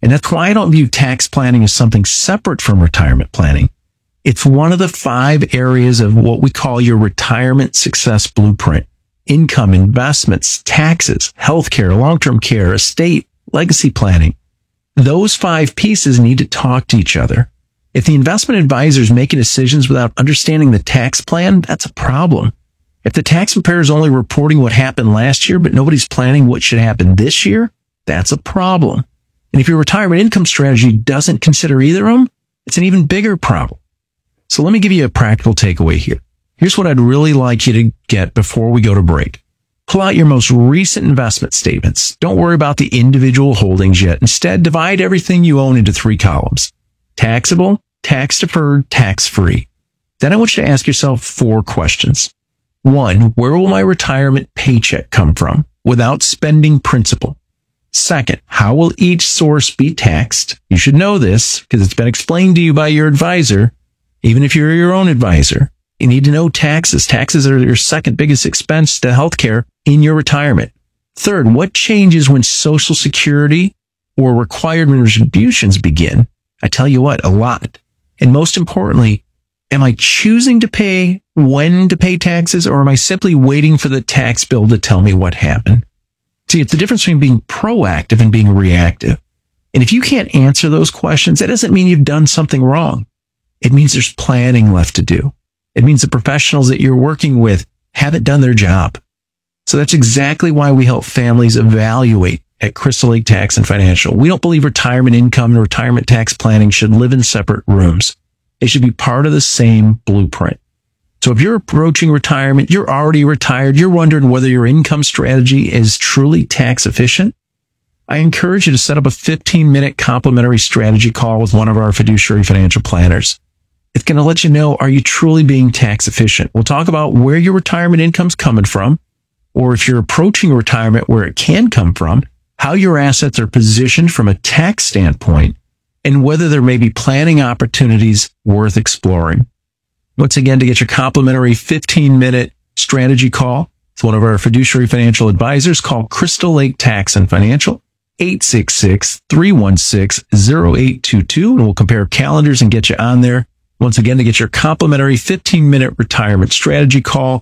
And that's why I don't view tax planning as something separate from retirement planning. It's one of the 5 areas of what we call your retirement success blueprint: income, investments, taxes, healthcare, long-term care, estate, legacy planning. Those 5 pieces need to talk to each other. If the investment advisor is making decisions without understanding the tax plan, that's a problem. If the tax preparer is only reporting what happened last year, but nobody's planning what should happen this year, that's a problem. And if your retirement income strategy doesn't consider either of them, it's an even bigger problem. So let me give you a practical takeaway here. Here's what I'd really like you to get before we go to break. Pull out your most recent investment statements. Don't worry about the individual holdings yet. Instead, divide everything you own into 3 columns: taxable, tax-deferred, tax-free. Then I want you to ask yourself 4 questions. 1, where will my retirement paycheck come from without spending principal? 2nd, how will each source be taxed? You should know this because it's been explained to you by your advisor. Even if you're your own advisor, you need to know taxes. Taxes are your second biggest expense to healthcare in your retirement. 3rd, what changes when Social Security or required contributions begin? I tell you what, a lot. And most importantly, am I choosing to pay when to pay taxes, or am I simply waiting for the tax bill to tell me what happened? See, it's the difference between being proactive and being reactive. And if you can't answer those questions, that doesn't mean you've done something wrong. It means there's planning left to do. It means the professionals that you're working with haven't done their job. So that's exactly why we help families evaluate at Crystal Lake Tax and Financial. We don't believe retirement income and retirement tax planning should live in separate rooms. They should be part of the same blueprint. So if you're approaching retirement, you're already retired, you're wondering whether your income strategy is truly tax efficient, I encourage you to set up a 15-minute complimentary strategy call with one of our fiduciary financial planners. It's going to let you know, are you truly being tax efficient? We'll talk about where your retirement income's coming from, or if you're approaching retirement, where it can come from, how your assets are positioned from a tax standpoint, and whether there may be planning opportunities worth exploring. Once again, to get your complimentary 15-minute strategy call with one of our fiduciary financial advisors, call Crystal Lake Tax and Financial, 866-316-0822, and we'll compare calendars and get you on there. Once again, to get your complimentary 15-minute retirement strategy call,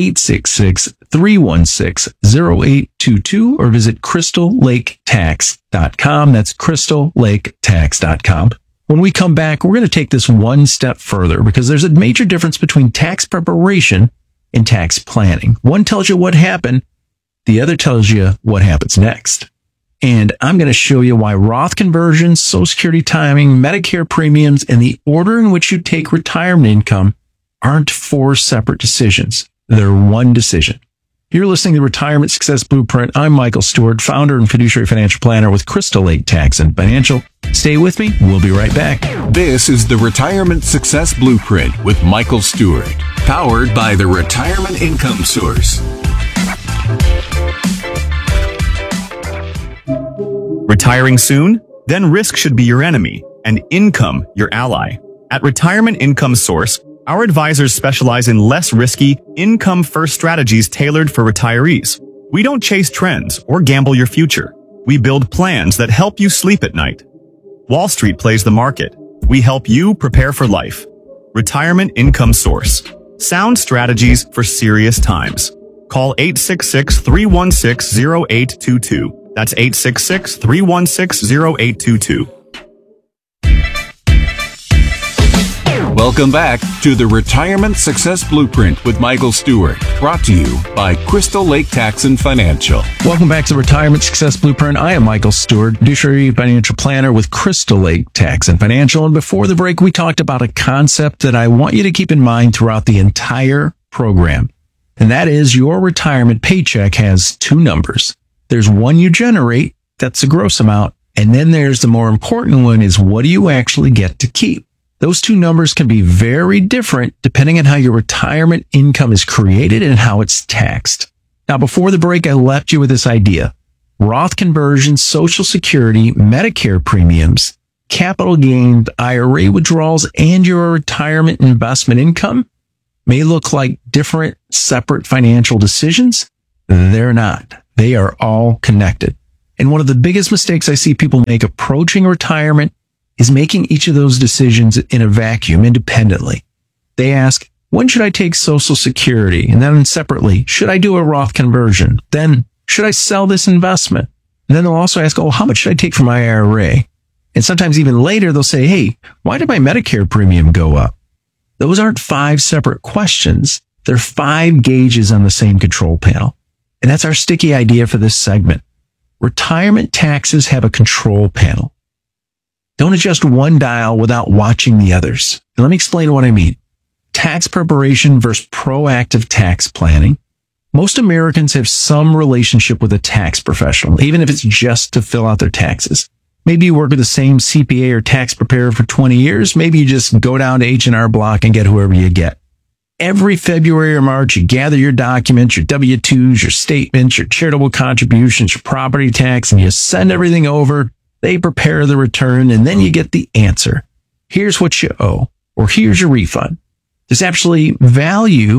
866-316-0822, or visit crystallaketax.com. That's crystallaketax.com. When we come back, we're going to take this one step further because there's a major difference between tax preparation and tax planning. One tells you what happened. The other tells you what happens next. And I'm going to show you why Roth conversions, Social Security timing, Medicare premiums, and the order in which you take retirement income aren't 4 separate decisions. They're one decision. You're listening to Retirement Success Blueprint. I'm Michael Stewart, founder and fiduciary financial planner with Crystal Lake Tax and Financial. Stay with me. We'll be right back. This is the Retirement Success Blueprint with Michael Stewart, powered by the Retirement Income Source. Retiring soon? Then risk should be your enemy and income your ally. At Retirement Income Source, our advisors specialize in less risky, income-first strategies tailored for retirees. We don't chase trends or gamble your future. We build plans that help you sleep at night. Wall Street plays the market. We help you prepare for life. Retirement Income Source. Sound strategies for serious times. Call 866-316-0822. That's 866-316-0822. Welcome back to the Retirement Success Blueprint with Michael Stewart, brought to you by Crystal Lake Tax and Financial. Welcome back to the Retirement Success Blueprint. I am Michael Stewart, fiduciary financial planner with Crystal Lake Tax and Financial. And before the break, we talked about a concept that I want you to keep in mind throughout the entire program. And that is your retirement paycheck has 2 numbers. There's one you generate, that's the gross amount. And then there's the more important one is what do you actually get to keep? Those 2 numbers can be very different depending on how your retirement income is created and how it's taxed. Now, before the break, I left you with this idea. Roth conversions, Social Security, Medicare premiums, capital gains, IRA withdrawals, and your retirement investment income may look like different, separate financial decisions. They're not. They are all connected. And one of the biggest mistakes I see people make approaching retirement is making each of those decisions in a vacuum independently. They ask, when should I take Social Security? And then separately, should I do a Roth conversion? Then, should I sell this investment? And then they'll also ask, how much should I take from my IRA? And sometimes even later, they'll say, hey, why did my Medicare premium go up? Those aren't 5 separate questions. They're 5 gauges on the same control panel. And that's our sticky idea for this segment. Retirement taxes have a control panel. Don't adjust one dial without watching the others. And let me explain what I mean. Tax preparation versus proactive tax planning. Most Americans have some relationship with a tax professional, even if it's just to fill out their taxes. Maybe you work with the same CPA or tax preparer for 20 years. Maybe you just go down to H&R Block and get whoever you get. Every February or March, you gather your documents, your W-2s, your statements, your charitable contributions, your property tax, and you send everything over. They prepare the return, and then you get the answer. Here's what you owe, or here's your refund. There's actually value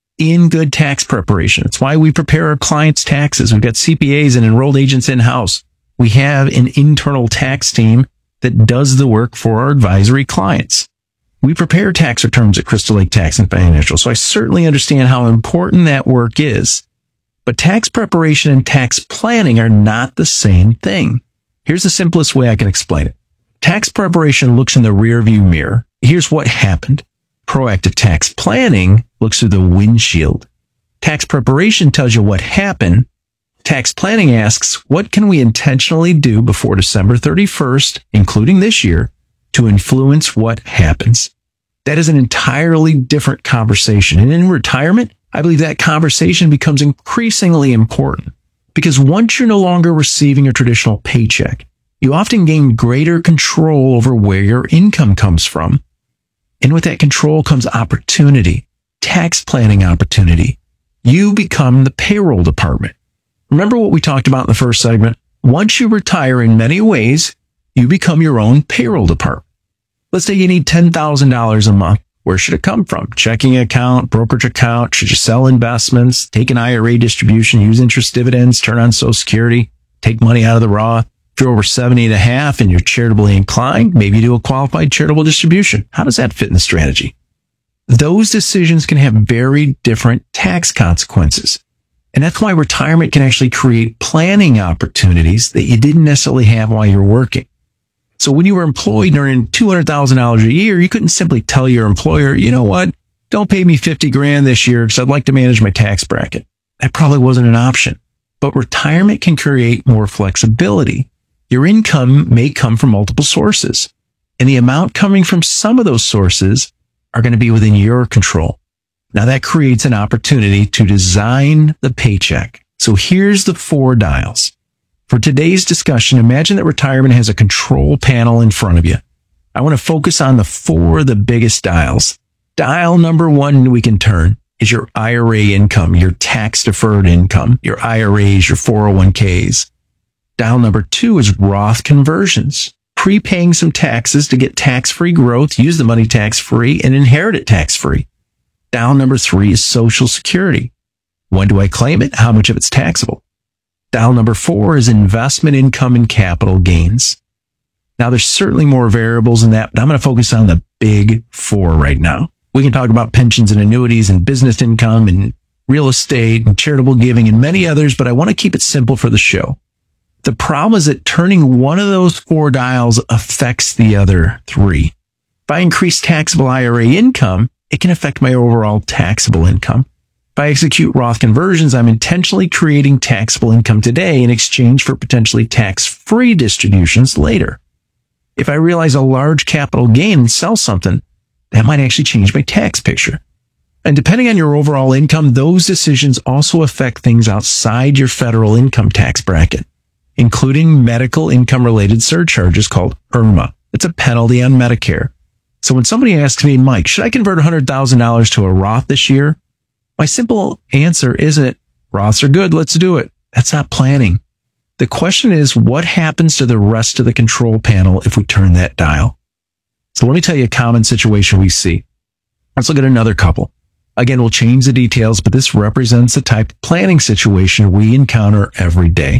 in good tax preparation. It's why we prepare our clients' taxes. We've got CPAs and enrolled agents in-house. We have an internal tax team that does the work for our advisory clients. We prepare tax returns at Crystal Lake Tax and Financial, so I certainly understand how important that work is. But tax preparation and tax planning are not the same thing. Here's the simplest way I can explain it. Tax preparation looks in the rearview mirror. Here's what happened. Proactive tax planning looks through the windshield. Tax preparation tells you what happened. Tax planning asks, what can we intentionally do before December 31st, including this year, to influence what happens? That is an entirely different conversation. And in retirement, I believe that conversation becomes increasingly important because once you're no longer receiving a traditional paycheck, you often gain greater control over where your income comes from. And with that control comes opportunity, tax planning opportunity. You become the payroll department. Remember what we talked about in the first segment? Once you retire, in many ways, you become your own payroll department. Let's say you need $10,000 a month. Where should it come from? Checking account, brokerage account? Should you sell investments, take an IRA distribution, use interest dividends, turn on Social Security, take money out of the Roth? If you're over 70 and a half and you're charitably inclined, maybe you do a qualified charitable distribution. How does that fit in the strategy? Those decisions can have very different tax consequences. And that's why retirement can actually create planning opportunities that you didn't necessarily have while you're working. So when you were employed and earning $200,000 a year, you couldn't simply tell your employer, you know what, don't pay me $50,000 this year because I'd like to manage my tax bracket. That probably wasn't an option. But retirement can create more flexibility. Your income may come from multiple sources, and the amount coming from some of those sources are going to be within your control. Now that creates an opportunity to design the paycheck. So here's the 4 dials. For today's discussion, imagine that retirement has a control panel in front of you. I want to focus on the 4 of the biggest dials. Dial number 1 we can turn is your IRA income, your tax-deferred income, your IRAs, your 401ks. Dial number 2 is Roth conversions, prepaying some taxes to get tax-free growth, use the money tax-free, and inherit it tax-free. Dial number 3 is Social Security. When do I claim it? How much of it's taxable? Dial number 4 is investment income and capital gains. Now, there's certainly more variables in that, but I'm going to focus on the big 4 right now. We can talk about pensions and annuities and business income and real estate and charitable giving and many others, but I want to keep it simple for the show. The problem is that turning one of those 4 dials affects the other 3. If I increase taxable IRA income, it can affect my overall taxable income. If I execute Roth conversions, I'm intentionally creating taxable income today in exchange for potentially tax-free distributions later. If I realize a large capital gain and sell something, that might actually change my tax picture. And depending on your overall income, those decisions also affect things outside your federal income tax bracket, including medical income-related surcharges called IRMA. It's a penalty on Medicare. So when somebody asks me, Mike, should I convert $100,000 to a Roth this year? My simple answer isn't, Roths are good, let's do it. That's not planning. The question is, what happens to the rest of the control panel if we turn that dial? So let me tell you a common situation we see. Let's look at another couple. Again, we'll change the details, but this represents the type of planning situation we encounter every day.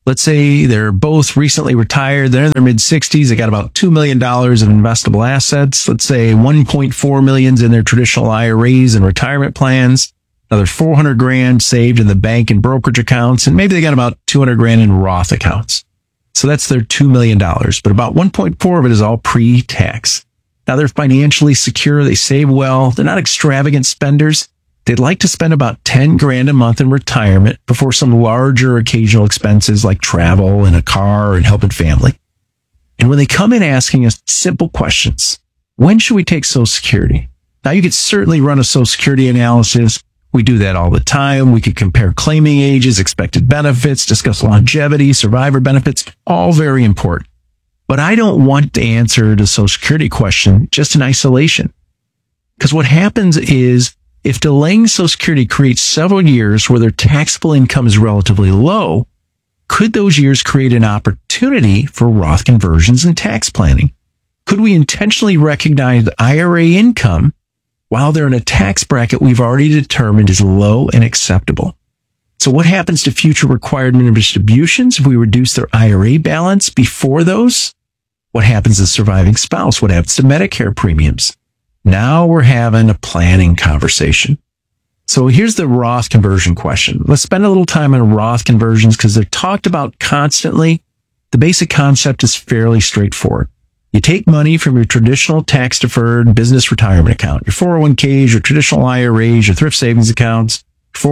Let's say they're both recently retired. They're in their mid 60s. They got about $2 million of investable assets. Let's say 1.4 million's in their traditional IRAs and retirement plans. Another 400 grand saved in the bank and brokerage accounts. And maybe they got about 200 grand in Roth accounts. So that's their $2 million, but about 1.4 of it is all pre-tax. Now they're financially secure. They save well. They're not extravagant spenders. They'd like to spend about 10 grand a month in retirement before some larger occasional expenses like travel and a car and helping family. And when they come in asking us simple questions, when should we take Social Security? Now you could certainly run a Social Security analysis. We do that all the time. We could compare claiming ages, expected benefits, discuss longevity, survivor benefits, all very important. But I don't want to answer the Social Security question just in isolation. Because what happens is, if delaying Social Security creates several years where their taxable income is relatively low, could those years create an opportunity for Roth conversions and tax planning? Could we intentionally recognize IRA income while they're in a tax bracket we've already determined is low and acceptable? So what happens to future required minimum distributions if we reduce their IRA balance before those? What happens to the surviving spouse? What happens to Medicare premiums? Now we're having a planning conversation. So here's the Roth conversion question. Let's spend a little time on Roth conversions because they're talked about constantly. The basic concept is fairly straightforward. You take money from your traditional tax-deferred business retirement account, your 401ks, your traditional IRAs, your thrift savings accounts,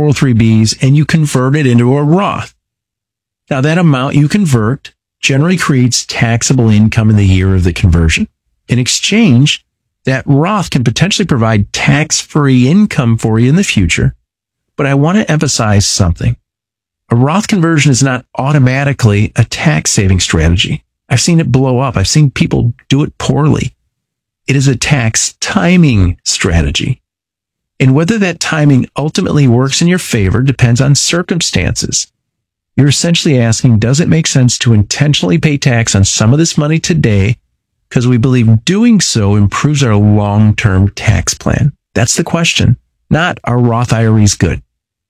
403bs, and you convert it into a Roth. Now that amount you convert generally creates taxable income in the year of the conversion. In exchange, that Roth can potentially provide tax-free income for you in the future. But I want to emphasize something. A Roth conversion is not automatically a tax-saving strategy. I've seen it blow up. I've seen people do it poorly. It is a tax timing strategy. And whether that timing ultimately works in your favor depends on circumstances. You're essentially asking, does it make sense to intentionally pay tax on some of this money today because we believe doing so improves our long-term tax plan? That's the question, not are Roth IRAs good?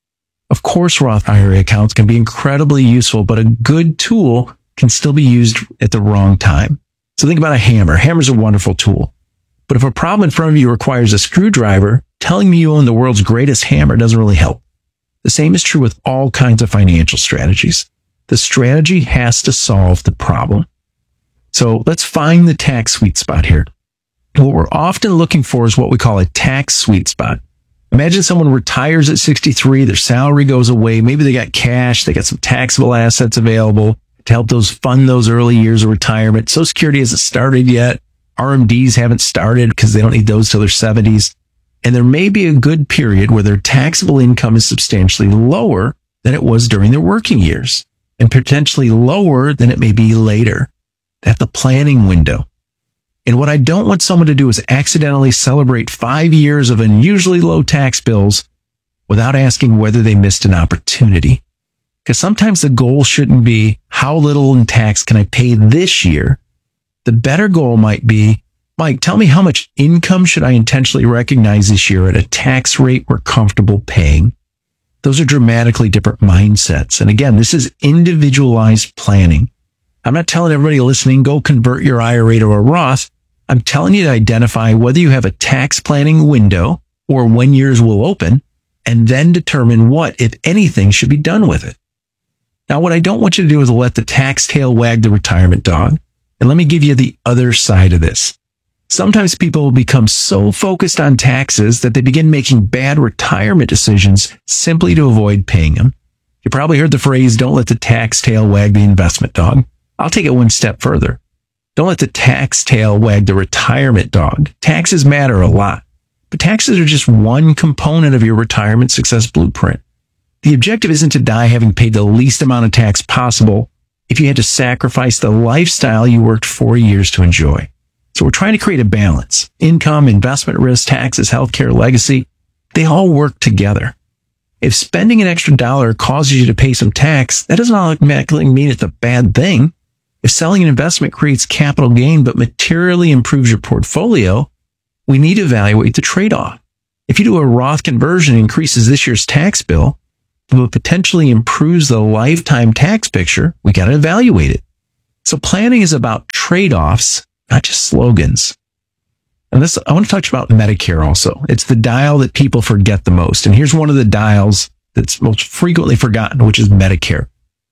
Of course, Roth IRA accounts can be incredibly useful, but a good tool can still be used at the wrong time. So think about a hammer. Hammer's a wonderful tool. But if a problem in front of you requires a screwdriver, telling me you own the world's greatest hammer doesn't really help. The same is true with all kinds of financial strategies. The strategy has to solve the problem. So let's find the tax sweet spot here. What we're often looking for is what we call a tax sweet spot. Imagine someone retires at 63, their salary goes away, maybe they got cash, they got some taxable assets available to help fund those early years of retirement. Social Security hasn't started yet. RMDs haven't started because they don't need those till their 70s. And there may be a good period where their taxable income is substantially lower than it was during their working years, and potentially lower than it may be later. At the planning window. And what I don't want someone to do is accidentally celebrate 5 years of unusually low tax bills without asking whether they missed an opportunity. Because sometimes the goal shouldn't be how little in tax can I pay this year. The better goal might be, Mike, tell me how much income should I intentionally recognize this year at a tax rate we're comfortable paying. Those are dramatically different mindsets. And again, this is individualized planning. I'm not telling everybody listening, go convert your IRA to a Roth. I'm telling you to identify whether you have a tax planning window or when yours will open, and then determine what, if anything, should be done with it. Now, what I don't want you to do is let the tax tail wag the retirement dog. And let me give you the other side of this. Sometimes people become so focused on taxes that they begin making bad retirement decisions simply to avoid paying them. You probably heard the phrase, don't let the tax tail wag the investment dog. I'll take it one step further. Don't let the tax tail wag the retirement dog. Taxes matter a lot, but taxes are just one component of your retirement success blueprint. The objective isn't to die having paid the least amount of tax possible if you had to sacrifice the lifestyle you worked 4 years to enjoy. So we're trying to create a balance. Income, investment risk, taxes, healthcare, legacy, they all work together. If spending an extra dollar causes you to pay some tax, that doesn't automatically mean it's a bad thing. If selling an investment creates capital gain but materially improves your portfolio, we need to evaluate the trade-off. If you do a Roth conversion and increases this year's tax bill, potentially improves the lifetime tax picture, we got to evaluate it. So planning is about trade-offs, not just slogans. And this, I want to touch about Medicare also. It's the dial that people forget the most. And here's one of the dials that's most frequently forgotten, which is Medicare.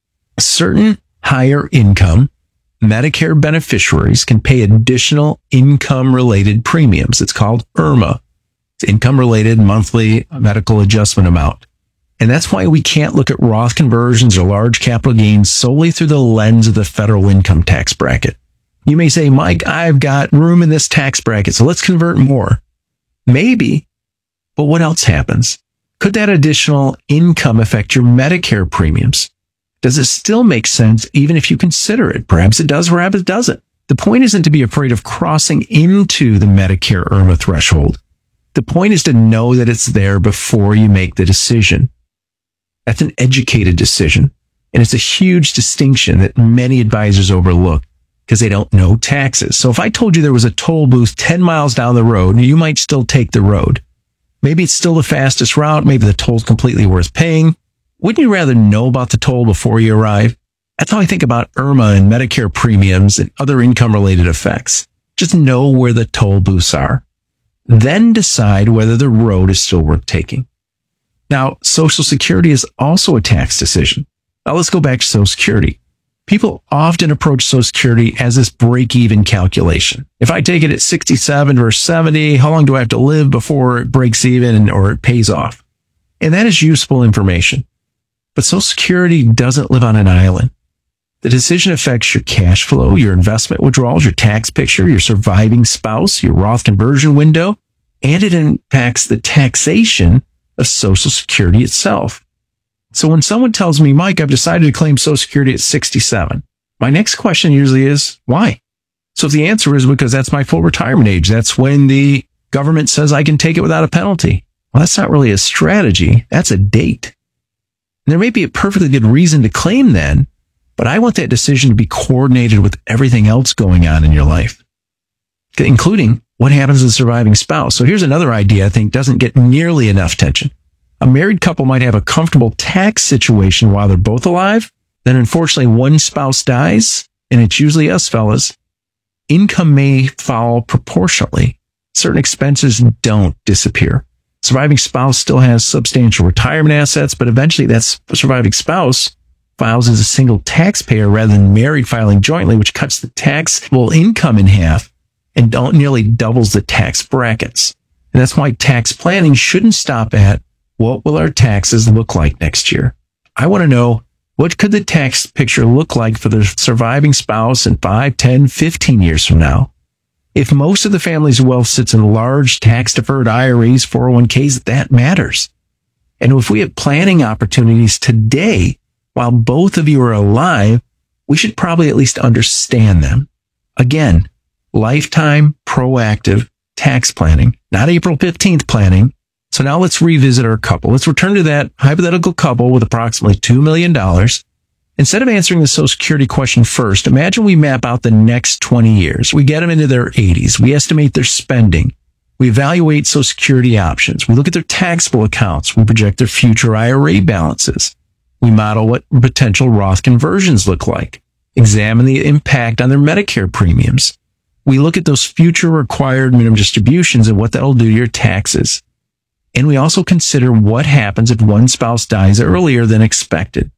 Certain higher income Medicare beneficiaries can pay additional income-related premiums. It's called IRMA. It's income-related monthly medical adjustment amount. And that's why we can't look at Roth conversions or large capital gains solely through the lens of the federal income tax bracket. You may say, Mike, I've got room in this tax bracket, so let's convert more. Maybe, but what else happens? Could that additional income affect your Medicare premiums? Does it still make sense even if you consider it? Perhaps it does, perhaps it doesn't. The point isn't to be afraid of crossing into the Medicare IRMA threshold. The point is to know that it's there before you make the decision. That's an educated decision. And it's a huge distinction that many advisors overlook because they don't know taxes. So if I told you there was a toll booth 10 miles down the road, you might still take the road. Maybe it's still the fastest route. Maybe the toll's completely worth paying. Wouldn't you rather know about the toll before you arrive? That's how I think about IRMA and Medicare premiums and other income-related effects. Just know where the toll booths are. Then decide whether the road is still worth taking. Now, Social Security is also a tax decision. Now let's go back to Social Security. People often approach Social Security as this break-even calculation. If I take it at 67 versus 70, how long do I have to live before it breaks even or it pays off? And that is useful information. But Social Security doesn't live on an island. The decision affects your cash flow, your investment withdrawals, your tax picture, your surviving spouse, your Roth conversion window, and it impacts the taxation of Social Security itself. So when someone tells me, Mike, I've decided to claim Social Security at 67, my next question usually is, why? So if the answer is because that's my full retirement age, that's when the government says I can take it without a penalty. Well, that's not really a strategy. That's a date. And there may be a perfectly good reason to claim then, but I want that decision to be coordinated with everything else going on in your life, including what happens to the surviving spouse. So here's another idea I think doesn't get nearly enough attention. A married couple might have a comfortable tax situation while they're both alive. Then unfortunately, one spouse dies, and it's usually us fellas. Income may fall proportionately. Certain expenses don't disappear. Surviving spouse still has substantial retirement assets, but eventually that surviving spouse files as a single taxpayer rather than married filing jointly, which cuts the taxable income in half and nearly doubles the tax brackets. And that's why tax planning shouldn't stop at what will our taxes look like next year? I want to know, what could the tax picture look like for the surviving spouse in 5, 10, 15 years from now? If most of the family's wealth sits in large tax-deferred IRAs, 401ks, that matters. And if we have planning opportunities today, while both of you are alive, we should probably at least understand them. Again, lifetime proactive tax planning, not April 15th planning. So now let's revisit our couple. Let's return to that hypothetical couple with approximately $2 million. Instead of answering the Social Security question first, imagine we map out the next 20 years. We get them into their 80s. We estimate their spending. We evaluate Social Security options. We look at their taxable accounts. We project their future IRA balances. We model what potential Roth conversions look like. Examine the impact on their Medicare premiums. We look at those future required minimum distributions and what that'll do to your taxes. And we also consider what happens if one spouse dies earlier than expected.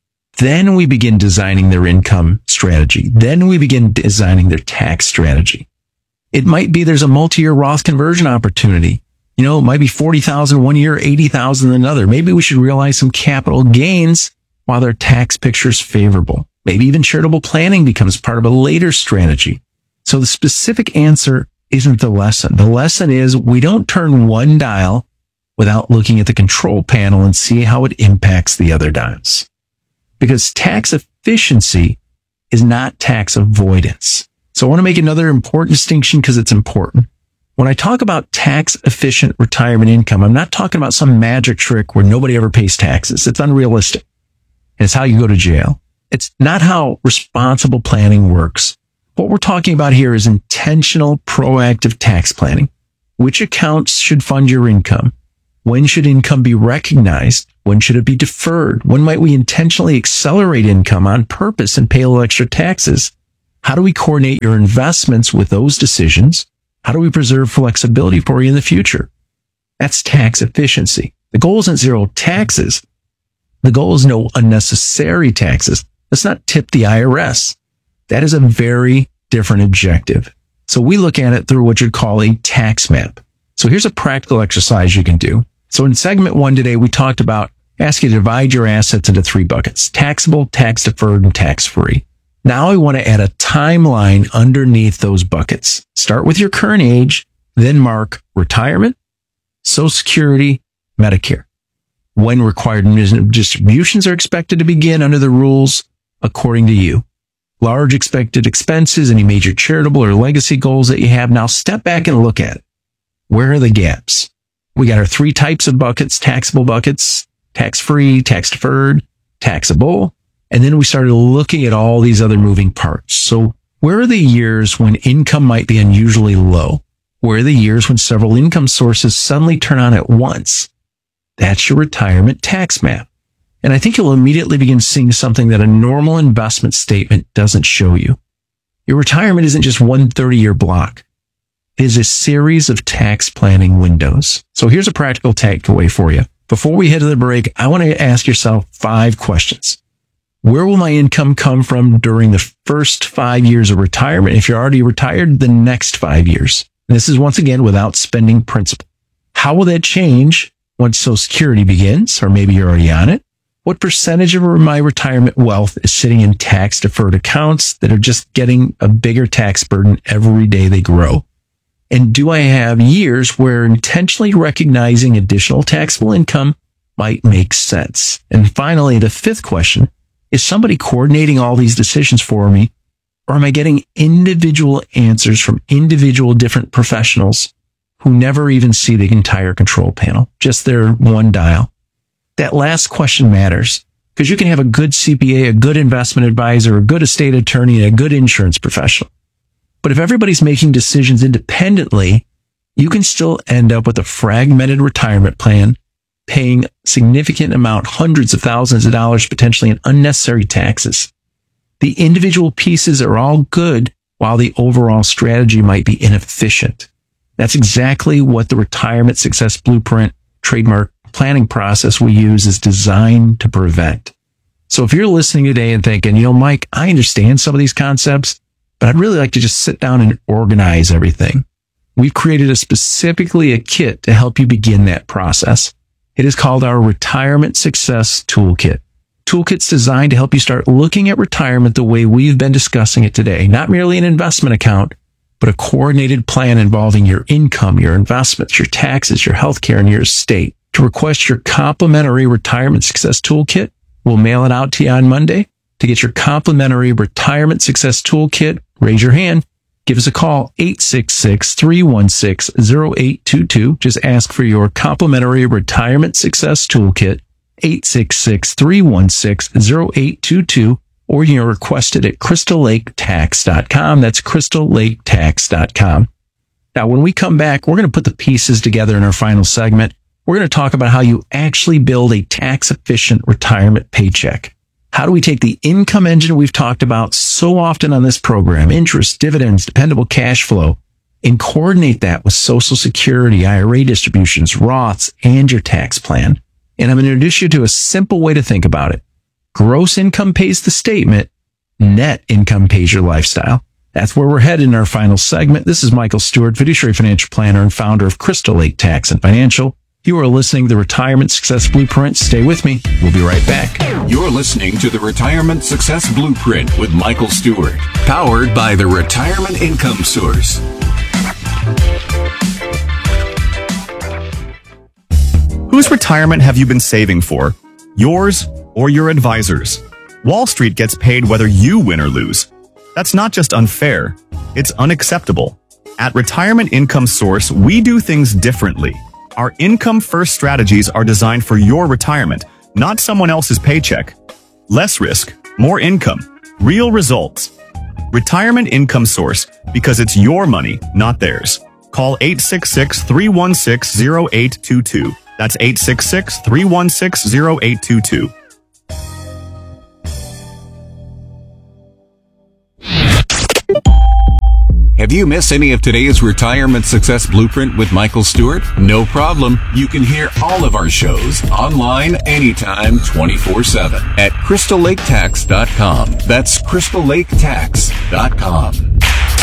Then we begin designing their income strategy. Then we begin designing their tax strategy. It might be there's a multi-year Roth conversion opportunity. You know, it might be 40,000 one year, 80,000 another. Maybe we should realize some capital gains while their tax picture is favorable. Maybe even charitable planning becomes part of a later strategy. So the specific answer isn't the lesson. The lesson is we don't turn one dial without looking at the control panel and see how it impacts the other dials. Because tax efficiency is not tax avoidance. So I want to make another important distinction because it's important. When I talk about tax efficient retirement income, I'm not talking about some magic trick where nobody ever pays taxes. It's unrealistic. And it's how you go to jail. It's not how responsible planning works. What we're talking about here is intentional, proactive tax planning. Which accounts should fund your income? When should income be recognized? When should it be deferred? When might we intentionally accelerate income on purpose and pay a little extra taxes? How do we coordinate your investments with those decisions? How do we preserve flexibility for you in the future? That's tax efficiency. The goal isn't zero taxes. The goal is no unnecessary taxes. Let's not tip the IRS. That is a very different objective. So we look at it through what you'd call a tax map. So here's a practical exercise you can do. So in segment 1 today, we talked about ask you to divide your assets into 3 buckets: taxable, tax deferred, and tax free. Now I want to add a timeline underneath those buckets. Start with your current age, then mark retirement, Social Security, Medicare. When required distributions are expected to begin under the rules according to you. Large expected expenses, any major charitable or legacy goals that you have. Now step back and look at it. Where are the gaps? We got our 3 types of buckets: taxable buckets, tax-free, tax-deferred, taxable. And then we started looking at all these other moving parts. So where are the years when income might be unusually low? Where are the years when several income sources suddenly turn on at once? That's your retirement tax map. And I think you'll immediately begin seeing something that a normal investment statement doesn't show you. Your retirement isn't just one 30-year block. It is a series of tax planning windows. So here's a practical takeaway for you. Before we head to the break, I want to ask yourself 5 questions. Where will my income come from during the first 5 years of retirement? If you're already retired, the next 5 years. And this is once again without spending principal. How will that change once Social Security begins, or maybe you're already on it? What percentage of my retirement wealth is sitting in tax deferred accounts that are just getting a bigger tax burden every day they grow? And do I have years where intentionally recognizing additional taxable income might make sense? And finally, the 5th question, is somebody coordinating all these decisions for me, or am I getting individual answers from individual different professionals who never even see the entire control panel, just their one dial? That last question matters because you can have a good CPA, a good investment advisor, a good estate attorney, and a good insurance professional. But if everybody's making decisions independently, you can still end up with a fragmented retirement plan, paying significant amount, hundreds of thousands of dollars, potentially in unnecessary taxes. The individual pieces are all good, while the overall strategy might be inefficient. That's exactly what the Retirement Success Blueprint trademark planning process we use is designed to prevent. So if you're listening today and thinking, Mike, I understand some of these concepts, but I'd really like to just sit down and organize everything. We've created specifically a kit to help you begin that process. It is called our Retirement Success Toolkit. Toolkit's designed to help you start looking at retirement the way we've been discussing it today. Not merely an investment account, but a coordinated plan involving your income, your investments, your taxes, your healthcare, and your estate. To request your complimentary Retirement Success Toolkit, we'll mail it out to you on Monday. To get your complimentary Retirement Success Toolkit, raise your hand. Give us a call, 866-316-0822. Just ask for your complimentary Retirement Success Toolkit, 866-316-0822, or you can request it at crystallaketax.com. That's crystallaketax.com. Now, when we come back, we're going to put the pieces together in our final segment. We're going to talk about how you actually build a tax-efficient retirement paycheck. How do we take the income engine we've talked about so often on this program, interest, dividends, dependable cash flow, and coordinate that with Social Security, IRA distributions, Roths, and your tax plan? And I'm going to introduce you to a simple way to think about it. Gross income pays the statement. Net income pays your lifestyle. That's where we're headed in our final segment. This is Michael Stewart, fiduciary financial planner and founder of Crystal Lake Tax and Financial. You are listening to the Retirement Success Blueprint. Stay with me. We'll be right back. You're listening to the Retirement Success Blueprint with Michael Stewart, powered by the Retirement Income Source. Whose retirement have you been saving for? Yours or your advisor's? Wall Street gets paid whether you win or lose. That's not just unfair, it's unacceptable. At Retirement Income Source, we do things differently. Our income-first strategies are designed for your retirement, not someone else's paycheck. Less risk, more income, real results. Retirement Income Source, because it's your money, not theirs. Call 866-316-0822. That's 866-316-0822. Have you missed any of today's Retirement Success Blueprint with Michael Stewart? No problem. You can hear all of our shows online anytime 24/7 at crystallaketax.com. That's crystallaketax.com.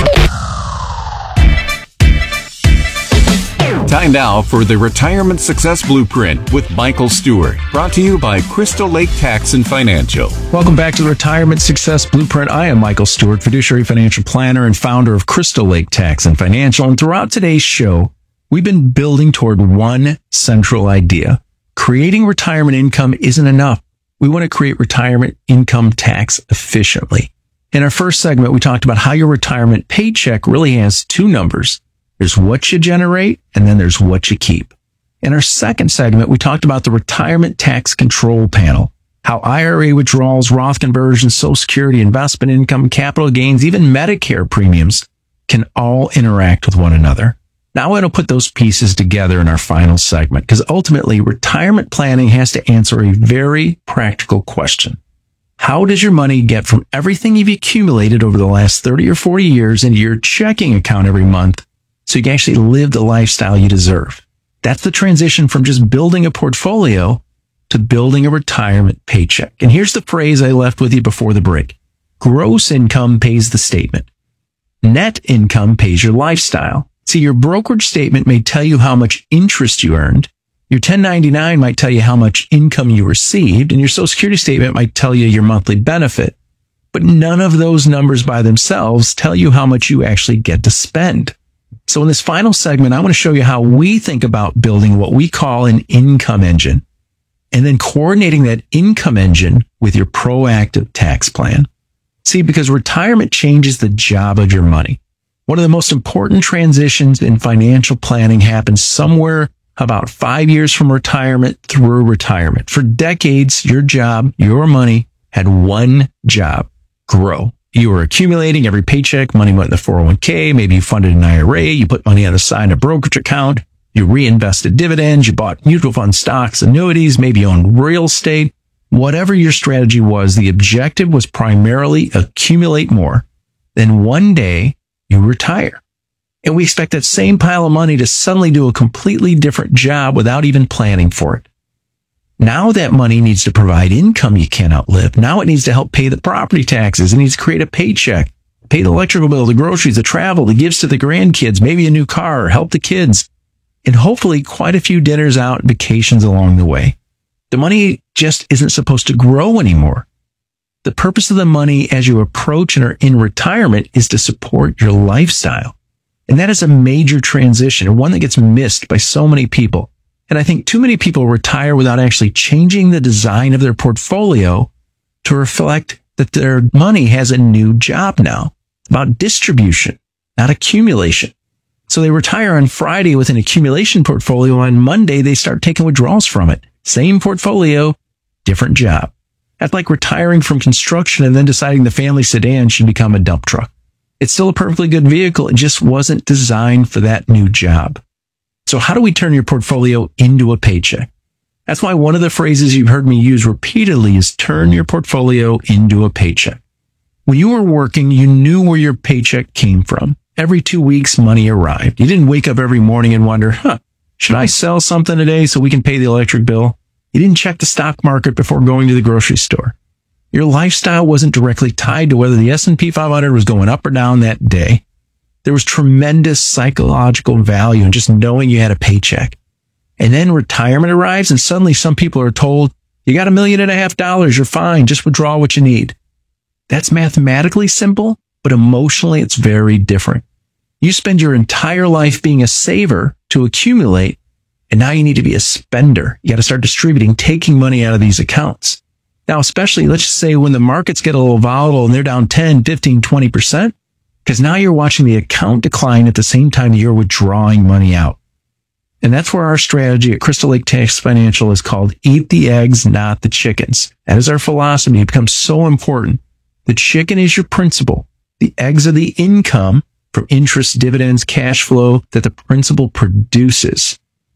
Time now for the Retirement Success Blueprint with Michael Stewart, brought to you by Crystal Lake Tax and Financial. Welcome back to the Retirement Success Blueprint. I am Michael Stewart, fiduciary financial planner and founder of Crystal Lake Tax and Financial. And throughout today's show, we've been building toward one central idea. Creating retirement income isn't enough. We want to create retirement income tax efficiently. In our first segment, we talked about how your retirement paycheck really has two numbers. There's what you generate, and then there's what you keep. In our second segment, we talked about the Retirement Tax Control Panel, how IRA withdrawals, Roth conversions, Social Security, investment income, capital gains, even Medicare premiums can all interact with one another. Now I want to put those pieces together in our final segment, because ultimately retirement planning has to answer a very practical question. How does your money get from everything you've accumulated over the last 30 or 40 years into your checking account every month so you can actually live the lifestyle you deserve? That's the transition from just building a portfolio to building a retirement paycheck. And here's the phrase I left with you before the break. Gross income pays the statement. Net income pays your lifestyle. See, your brokerage statement may tell you how much interest you earned. Your 1099 might tell you how much income you received, and your Social Security statement might tell you your monthly benefit. But none of those numbers by themselves tell you how much you actually get to spend. So in this final segment, I want to show you how we think about building what we call an income engine, and then coordinating that income engine with your proactive tax plan. See, because retirement changes the job of your money. One of the most important transitions in financial planning happens somewhere about 5 years from retirement through retirement. For decades, your job, your money had one job: grow. You were accumulating every paycheck. Money went in the 401k. Maybe you funded an IRA. You put money on the side in a brokerage account. You reinvested dividends. You bought mutual fund stocks, annuities. Maybe you owned real estate. Whatever your strategy was, the objective was primarily accumulate more. Then one day you retire. And we expect that same pile of money to suddenly do a completely different job without even planning for it. Now that money needs to provide income you can't outlive. Now it needs to help pay the property taxes. It needs to create a paycheck, pay the electrical bill, the groceries, the travel, the gifts to the grandkids, maybe a new car, help the kids, and hopefully quite a few dinners out and vacations along the way. The money just isn't supposed to grow anymore. The purpose of the money as you approach and are in retirement is to support your lifestyle. And that is a major transition, and one that gets missed by so many people. And I think too many people retire without actually changing the design of their portfolio to reflect that their money has a new job now. It's about distribution, not accumulation. So they retire on Friday with an accumulation portfolio. On Monday, they start taking withdrawals from it. Same portfolio, different job. That's like retiring from construction and then deciding the family sedan should become a dump truck. It's still a perfectly good vehicle. It just wasn't designed for that new job. So how do we turn your portfolio into a paycheck? That's why one of the phrases you've heard me use repeatedly is turn your portfolio into a paycheck. When you were working, you knew where your paycheck came from. Every 2 weeks, money arrived. You didn't wake up every morning and wonder, should I sell something today so we can pay the electric bill? You didn't check the stock market before going to the grocery store. Your lifestyle wasn't directly tied to whether the S&P 500 was going up or down that day. There was tremendous psychological value in just knowing you had a paycheck. And then retirement arrives and suddenly some people are told, you got $1.5 million, you're fine, just withdraw what you need. That's mathematically simple, but emotionally it's very different. You spend your entire life being a saver to accumulate, and now you need to be a spender. You got to start distributing, taking money out of these accounts. Now, especially, let's just say when the markets get a little volatile and they're down 10, 15, 20%, because now you're watching the account decline at the same time you're withdrawing money out. And that's where our strategy at Crystal Lake Tax Financial is called Eat the Eggs, Not the Chickens. That is our philosophy. It becomes so important. The chicken is your principal. The eggs are the income from interest, dividends, cash flow that the principal produces.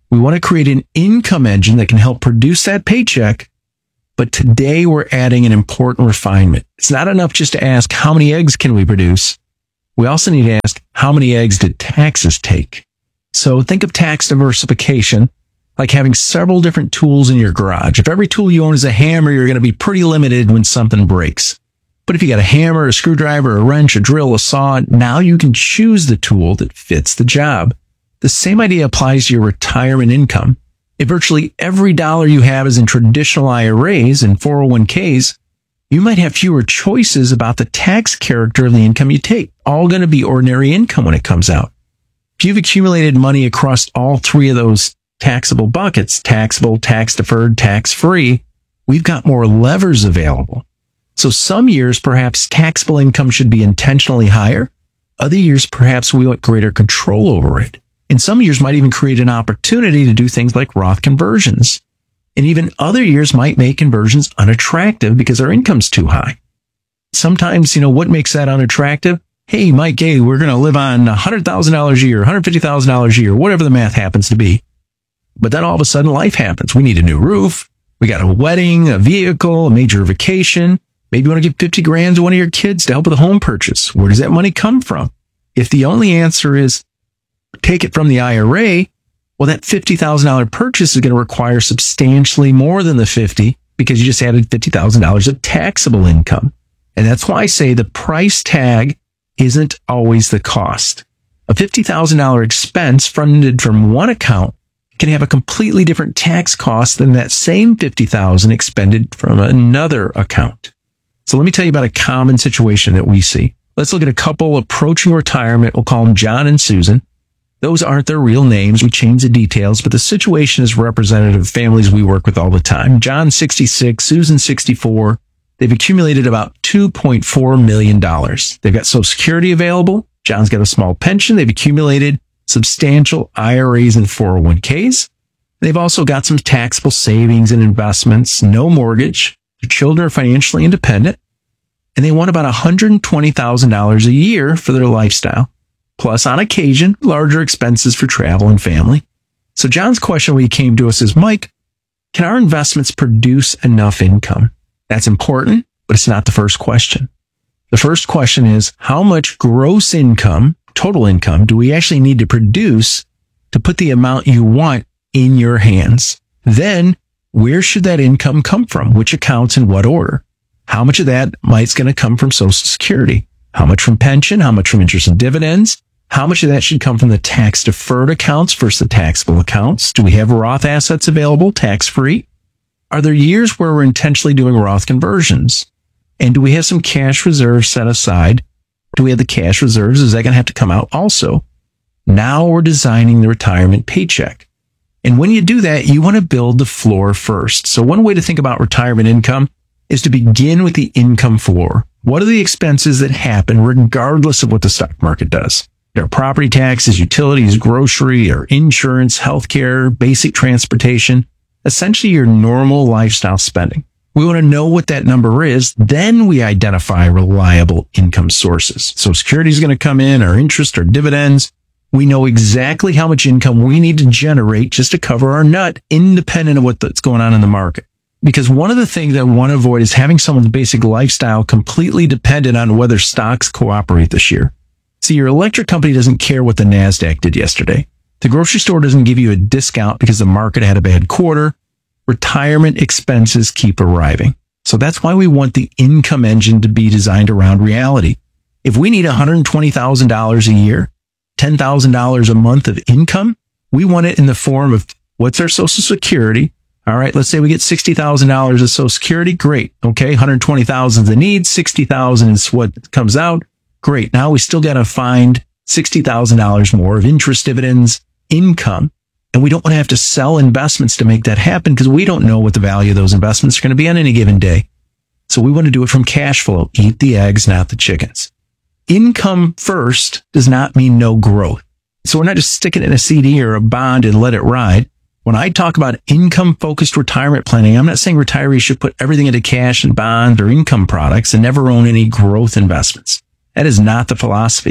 We want to create an income engine that can help produce that paycheck. But today we're adding an important refinement. It's not enough just to ask how many eggs can we produce. We also need to ask how many eggs did taxes take? So think of tax diversification like having several different tools in your garage. If every tool you own is a hammer, you're going to be pretty limited when something breaks. But if you got a hammer, a screwdriver, a wrench, a drill, a saw, now you can choose the tool that fits the job. The same idea applies to your retirement income. If virtually every dollar you have is in traditional IRAs and 401ks, you might have fewer choices about the tax character of the income you take. All going to be ordinary income when it comes out. If you've accumulated money across all three of those taxable buckets, taxable, tax deferred, tax free, we've got more levers available. So some years, perhaps taxable income should be intentionally higher. Other years, perhaps we want greater control over it. And some years might even create an opportunity to do things like Roth conversions. And even other years might make conversions unattractive because our income's too high. Sometimes, what makes that unattractive? Hey, Mike, we're going to live on $100,000 a year, $150,000 a year, whatever the math happens to be. But then all of a sudden life happens. We need a new roof. We got a wedding, a vehicle, a major vacation. Maybe you want to give 50 grand to one of your kids to help with a home purchase. Where does that money come from? If the only answer is take it from the IRA, well, that $50,000 purchase is going to require substantially more than the 50 because you just added $50,000 of taxable income. And that's why I say the price tag isn't always the cost. A $50,000 expense funded from one account can have a completely different tax cost than that same $50,000 expended from another account. So let me tell you about a common situation that we see. Let's look at a couple approaching retirement. We'll call them John and Susan. Those aren't their real names. We change the details, but the situation is representative of families we work with all the time. John, 66, Susan, 64. They've accumulated about $2.4 million. They've got Social Security available. John's got a small pension. They've accumulated substantial IRAs and 401ks. They've also got some taxable savings and investments, no mortgage. Their children are financially independent, and they want about $120,000 a year for their lifestyle. Plus, on occasion, larger expenses for travel and family. So John's question when he came to us is, Mike, can our investments produce enough income? That's important, but it's not the first question. The first question is, how much gross income, total income, do we actually need to produce to put the amount you want in your hands? Then, where should that income come from? Which accounts in what order? How much of that is going to come from Social Security? How much from pension? How much from interest and dividends? How much of that should come from the tax deferred accounts versus the taxable accounts? Do we have Roth assets available, tax free? Are there years where we're intentionally doing Roth conversions? And do we have some cash reserves set aside? Do we have the cash reserves? Is that going to have to come out also? Now we're designing the retirement paycheck. And when you do that, you want to build the floor first. So one way to think about retirement income is to begin with the income floor. What are the expenses that happen regardless of what the stock market does? There are property taxes, utilities, grocery, or insurance, healthcare, basic transportation, essentially your normal lifestyle spending. We want to know what that number is. Then we identify reliable income sources. So security is going to come in, our interest, our dividends. We know exactly how much income we need to generate just to cover our nut, independent of what's going on in the market. Because one of the things I want to avoid is having someone's basic lifestyle completely dependent on whether stocks cooperate this year. See, your electric company doesn't care what the NASDAQ did yesterday. The grocery store doesn't give you a discount because the market had a bad quarter. Retirement expenses keep arriving. So that's why we want the income engine to be designed around reality. If we need $120,000 a year, $10,000 a month of income, we want it in the form of what's our Social Security. All right, let's say we get $60,000 of Social Security. Great. Okay, $120,000 is the need. $60,000 is what comes out. Great. Now we still got to find $60,000 more of interest, dividends, income. And we don't want to have to sell investments to make that happen because we don't know what the value of those investments are going to be on any given day. So we want to do it from cash flow. Eat the eggs, not the chickens. Income first does not mean no growth. So we're not just sticking it in a CD or a bond and let it ride. When I talk about income-focused retirement planning, I'm not saying retirees should put everything into cash and bonds or income products and never own any growth investments. That is not the philosophy.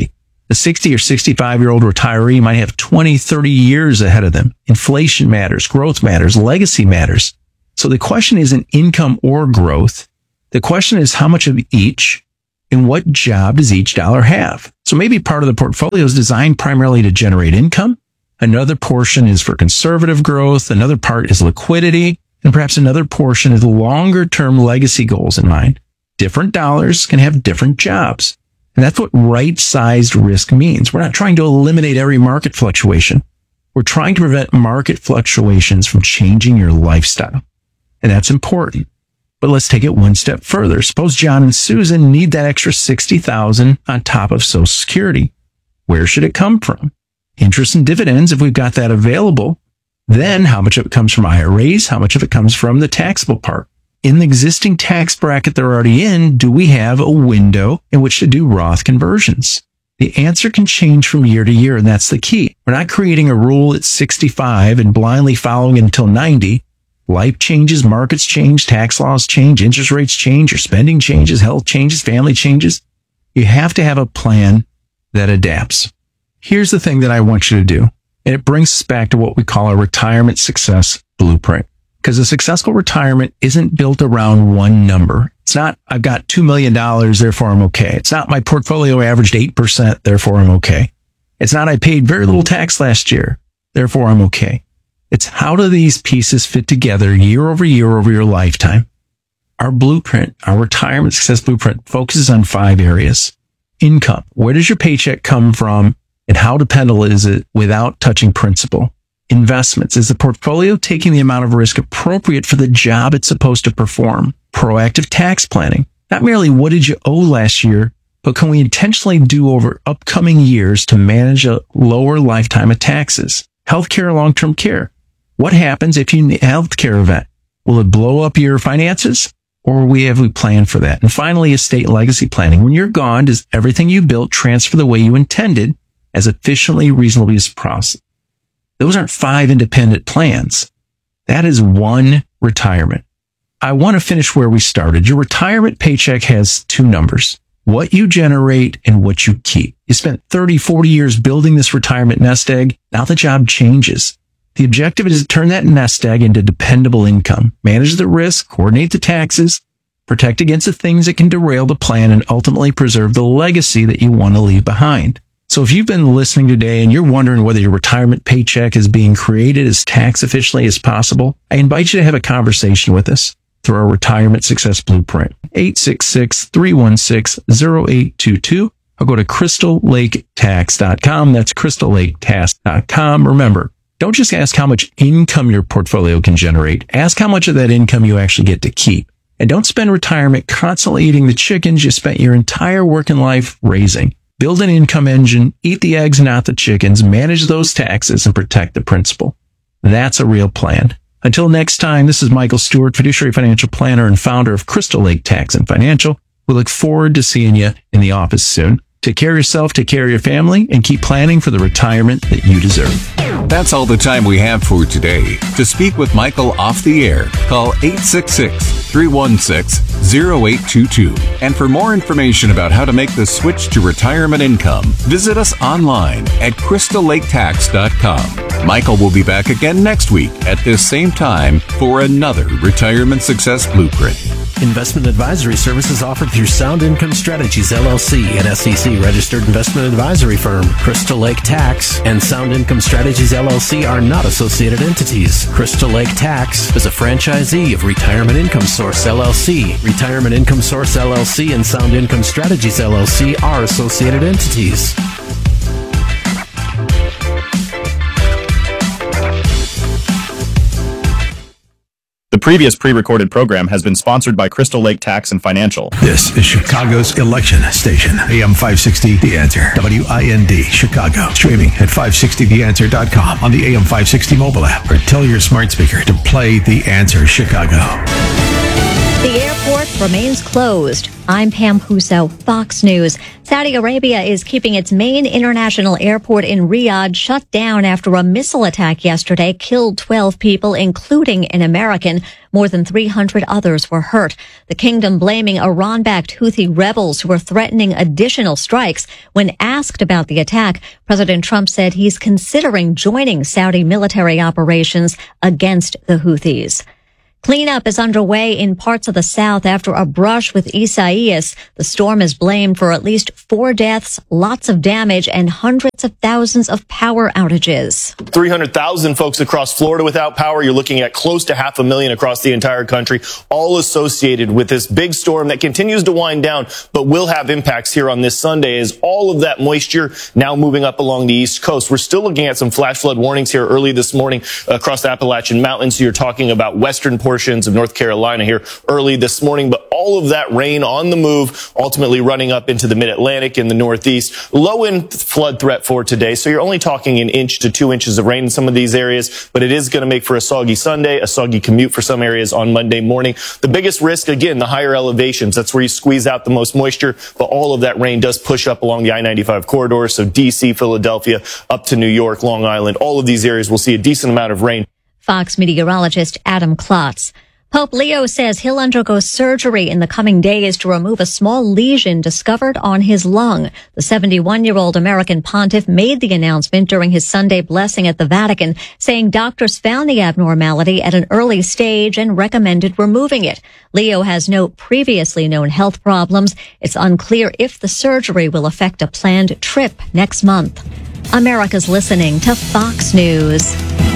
The 60 or 65-year-old retiree might have 20, 30 years ahead of them. Inflation matters, growth matters, legacy matters. So the question isn't income or growth. The question is how much of each and what job does each dollar have? So maybe part of the portfolio is designed primarily to generate income. Another portion is for conservative growth. Another part is liquidity. And perhaps another portion is longer-term legacy goals in mind. Different dollars can have different jobs. And that's what right-sized risk means. We're not trying to eliminate every market fluctuation. We're trying to prevent market fluctuations from changing your lifestyle. And that's important. But let's take it one step further. Suppose John and Susan need that extra $60,000 on top of Social Security. Where should it come from? Interest and dividends, if we've got that available. Then how much of it comes from IRAs? How much of it comes from the taxable part? In the existing tax bracket they're already in, do we have a window in which to do Roth conversions? The answer can change from year to year, and that's the key. We're not creating a rule at 65 and blindly following it until 90. Life changes, markets change, tax laws change, interest rates change, your spending changes, health changes, family changes. You have to have a plan that adapts. Here's the thing that I want you to do, and it brings us back to what we call a retirement success blueprint. Because a successful retirement isn't built around one number. It's not, I've got $2 million, therefore I'm okay. It's not my portfolio averaged 8%, therefore I'm okay. It's not I paid very little tax last year, therefore I'm okay. It's how do these pieces fit together year over your lifetime? Our blueprint, our retirement success blueprint focuses on 5 areas. Income. Where does your paycheck come from and how dependable is it without touching principal? Investments. Is the portfolio taking the amount of risk appropriate for the job it's supposed to perform? Proactive tax planning. Not merely what did you owe last year, but can we intentionally do over upcoming years to manage a lower lifetime of taxes? Healthcare, long-term care. What happens if you need a healthcare event? Will it blow up your finances? Or have we planned for that? And finally, estate legacy planning. When you're gone, does everything you built transfer the way you intended as efficiently, reasonably as possible? Those aren't 5 independent plans. That is one retirement. I want to finish where we started. Your retirement paycheck has 2 numbers, what you generate and what you keep. You spent 30, 40 years building this retirement nest egg. Now the job changes. The objective is to turn that nest egg into dependable income, manage the risk, coordinate the taxes, protect against the things that can derail the plan, and ultimately preserve the legacy that you want to leave behind. So if you've been listening today and you're wondering whether your retirement paycheck is being created as tax efficiently as possible, I invite you to have a conversation with us through our Retirement Success Blueprint, 866-316-0822, or go to crystallaketax.com. That's crystallaketax.com. Remember, don't just ask how much income your portfolio can generate. Ask how much of that income you actually get to keep. And don't spend retirement constantly eating the chickens you spent your entire working life raising. Build an income engine, eat the eggs, not the chickens, manage those taxes, and protect the principal. That's a real plan. Until next time, this is Michael Stewart, fiduciary financial planner and founder of Crystal Lake Tax and Financial. We look forward to seeing you in the office soon. Take care of yourself, take care of your family, and keep planning for the retirement that you deserve. That's all the time we have for today. To speak with Michael off the air, call 866-316-0822. And for more information about how to make the switch to retirement income, visit us online at crystallaketax.com. Michael will be back again next week at this same time for another Retirement Success Blueprint. Investment advisory services offered through Sound Income Strategies, LLC, an SEC-registered investment advisory firm. Crystal Lake Tax and Sound Income Strategies, LLC are not associated entities. Crystal Lake Tax is a franchisee of Retirement Income Source, LLC. Retirement Income Source, LLC and Sound Income Strategies, LLC are associated entities. The previous pre-recorded program has been sponsored by Crystal Lake Tax and Financial. This is Chicago's election station, AM 560 The Answer, WIND, Chicago. Streaming at 560theanswer.com on the AM 560 mobile app, or tell your smart speaker to play The Answer Chicago. The airport remains closed. I'm Pam Puso, Fox News. Saudi Arabia is keeping its main international airport in Riyadh shut down after a missile attack yesterday killed 12 people, including an American. More than 300 others were hurt. The kingdom blaming Iran-backed Houthi rebels who are threatening additional strikes. When asked about the attack, President Trump said he's considering joining Saudi military operations against the Houthis. Cleanup is underway in parts of the South after a brush with Isaias. The storm is blamed for at least 4 deaths, lots of damage, and hundreds of thousands of power outages. 300,000 folks across Florida without power. You're looking at close to 500,000 across the entire country, all associated with this big storm that continues to wind down, but will have impacts here on this Sunday as all of that moisture now moving up along the East Coast. We're still looking at some flash flood warnings here early this morning across the Appalachian Mountains. So you're talking about western portions of North Carolina here early this morning, but all of that rain on the move, ultimately running up into the mid-Atlantic and the Northeast. Low in flood threat for today, so you're only talking 1 inch to 2 inches of rain in some of these areas, but it is going to make for a soggy Sunday, a soggy commute for some areas on Monday morning. The biggest risk, again, the higher elevations. That's where you squeeze out the most moisture, but all of that rain does push up along the I-95 corridor, so D.C., Philadelphia, up to New York, Long Island. All of these areas will see a decent amount of rain. Fox meteorologist Adam Klotz. Pope Leo says he'll undergo surgery in the coming days to remove a small lesion discovered on his lung. The 71-year-old American pontiff made the announcement during his Sunday blessing at the Vatican, saying doctors found the abnormality at an early stage and recommended removing it. Leo has no previously known health problems. It's unclear if the surgery will affect a planned trip next month. America's listening to Fox News.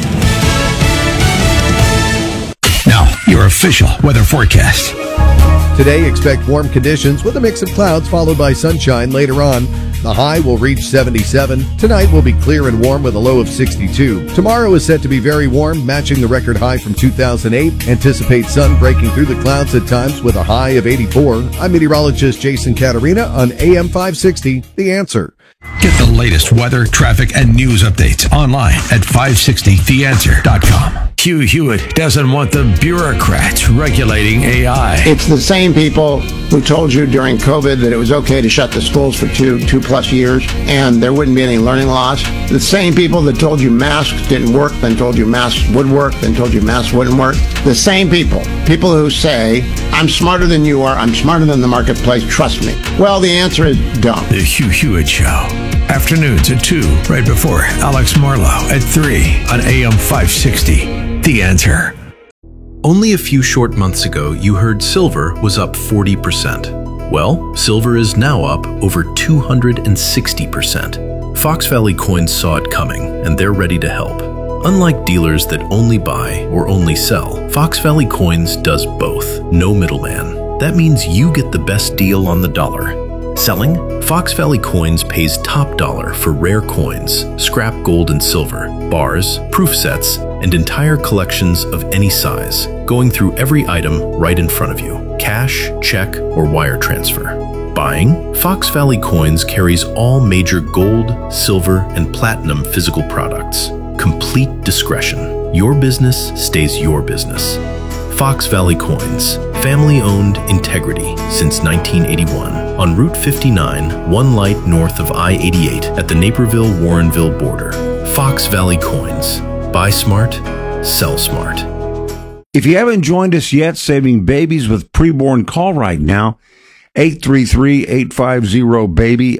Now, your official weather forecast. Today, expect warm conditions with a mix of clouds followed by sunshine later on. The high will reach 77. Tonight will be clear and warm with a low of 62. Tomorrow is set to be very warm, matching the record high from 2008. Anticipate sun breaking through the clouds at times with a high of 84. I'm meteorologist Jason Caterina on AM 560, The Answer. Get the latest weather, traffic, and news updates online at 560theanswer.com. Hugh Hewitt doesn't want the bureaucrats regulating AI. It's the same people who told you during COVID that it was okay to shut the schools for two plus years and there wouldn't be any learning loss. The same people that told you masks didn't work, then told you masks would work, then told you masks wouldn't work. The same people who say, I'm smarter than you are, I'm smarter than the marketplace, trust me. Well, the answer is don't. The Hugh Hewitt Show. Afternoons at 2, right before Alex Marlowe at 3 on AM 560. The Answer. Only a few short months ago, you heard silver was up 40%. Well, silver is now up over 260%. Fox Valley Coins saw it coming, and they're ready to help. Unlike dealers that only buy or only sell, Fox Valley Coins does both. No middleman. That means you get the best deal on the dollar. Selling? Fox Valley Coins pays top dollar for rare coins, scrap gold and silver, bars, proof sets, and entire collections of any size, going through every item right in front of you. Cash, check, or wire transfer. Buying? Fox Valley Coins carries all major gold, silver, and platinum physical products. Complete discretion. Your business stays your business. Fox Valley Coins. Family-owned integrity since 1981. On Route 59, one light north of I-88 at the Naperville-Warrenville border. Fox Valley Coins. Buy smart, sell smart. If you haven't joined us yet, saving babies with preborn, call right now. 833-850-BABY,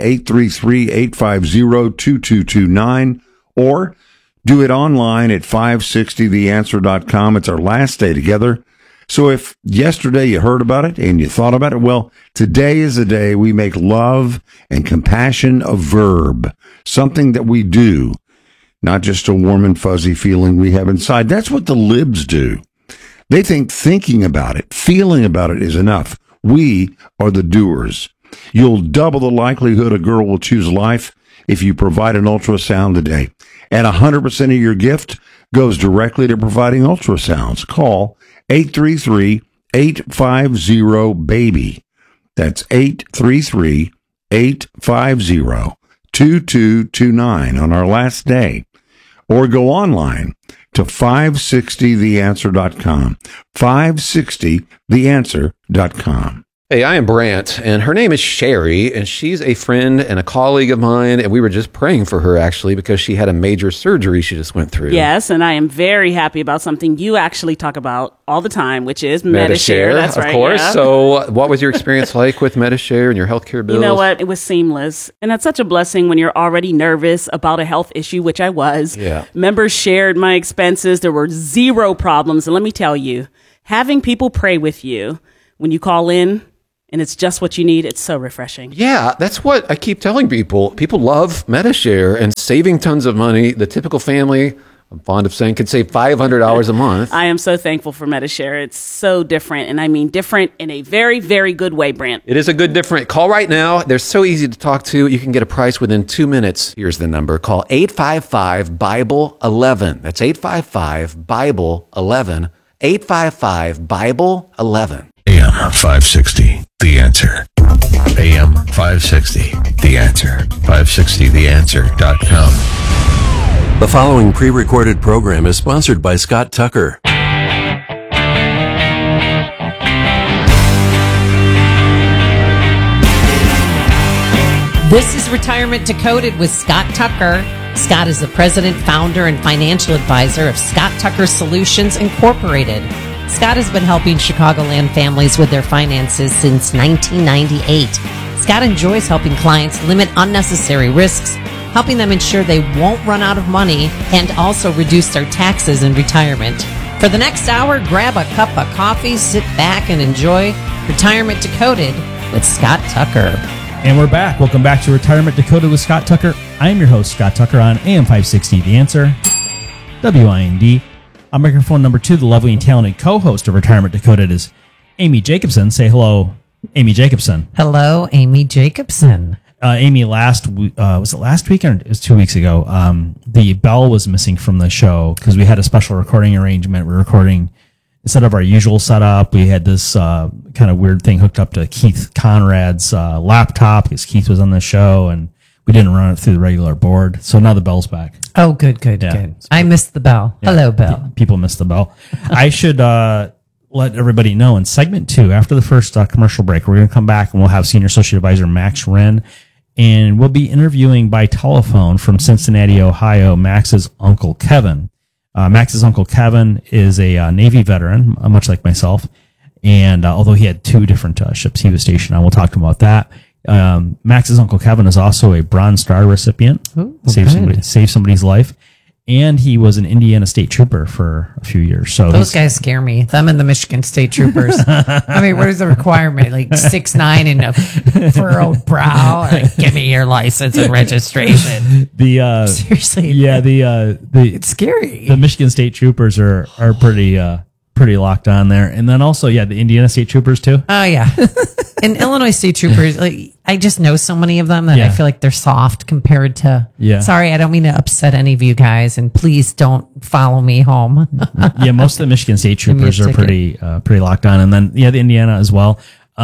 833-850-2229, or do it online at 560theanswer.com. It's our last day together. So if yesterday you heard about it and you thought about it, well, today is the day we make love and compassion a verb, something that we do, not just a warm and fuzzy feeling we have inside. That's what the libs do. They think thinking about it, feeling about it is enough. We are the doers. You'll double the likelihood a girl will choose life if you provide an ultrasound today. And 100% of your gift goes directly to providing ultrasounds. Call 833-850-BABY. That's 833-850-2229 on our last day. Or go online, to 560theanswer.com. 560theanswer.com. Hey, I am Brant, and her name is Sherry, and she's a friend and a colleague of mine, and we were just praying for her, actually, because she had a major surgery she just went through. Yes, and I am very happy about something you actually talk about all the time, which is Medi-Share. That's right. Of course. Yeah. So what was your experience like with Medi-Share and your healthcare bills? You know what? It was seamless. And that's such a blessing when you're already nervous about a health issue, which I was. Yeah. Members shared my expenses. There were zero problems. And let me tell you, having people pray with you when you call in, and it's just what you need, it's so refreshing. Yeah, that's what I keep telling people. People love Medi-Share and saving tons of money. The typical family, I'm fond of saying, could save $500 a month. I am so thankful for Medi-Share. It's so different, and I mean different in a very, very good way, Brant. It is a good different. Call right now. They're so easy to talk to. You can get a price within 2 minutes. Here's the number. Call 855-BIBLE-11. That's 855-BIBLE-11. 855-BIBLE-11. AM 560, The Answer. AM 560, The Answer. 560theanswer.com. The following pre-recorded program is sponsored by Scott Tucker. This is Retirement Decoded with Scott Tucker. Scott is the president, founder, and financial advisor of Scott Tucker Solutions Incorporated. Scott has been helping Chicagoland families with their finances since 1998. Scott enjoys helping clients limit unnecessary risks, helping them ensure they won't run out of money, and also reduce their taxes in retirement. For the next hour, grab a cup of coffee, sit back, and enjoy Retirement Decoded with Scott Tucker. And we're back. Welcome back to Retirement Decoded with Scott Tucker. I'm your host, Scott Tucker, on AM 560, The Answer, WIND. On microphone number 2, the lovely and talented co-host of Retirement Decoded is Amy Jacobson. Say hello, Amy Jacobson. Hello, Amy Jacobson. Amy, was it last week or it was 2 weeks ago? The bell was missing from the show because we had a special recording arrangement. We're recording instead of our usual setup. We had this kind of weird thing hooked up to Keith Conrad's laptop because Keith was on the show, and we didn't run it through the regular board. So now the bell's back. Oh, good. I missed the bell. Yeah. Hello, Bell. People missed the bell. I should let everybody know in segment 2, after the first commercial break, we're going to come back and we'll have Senior Associate Advisor Max Wren, and we'll be interviewing by telephone from Cincinnati, Ohio, Max's Uncle Kevin. Max's Uncle Kevin is a Navy veteran, much like myself, and although he had 2 different ships he was stationed on, we'll talk to him about that. Max's Uncle Kevin is also a Bronze Star recipient. Ooh, saved somebody's life, and he was an Indiana State Trooper for a few years. So those guys scare me. Them and the Michigan State Troopers. I mean, what is the requirement? Like 6'9" and a furrowed brow? Like, give me your license and registration. Seriously, yeah. It's scary. The Michigan State Troopers are pretty locked on there, and then also the Indiana State Troopers too. Oh yeah. And Illinois State Troopers, I just know so many of them that I feel like they're soft compared to. Yeah. Sorry, I don't mean to upset any of you guys, and please don't follow me home. Most of the Michigan State Troopers are pretty locked on, and then the Indiana as well.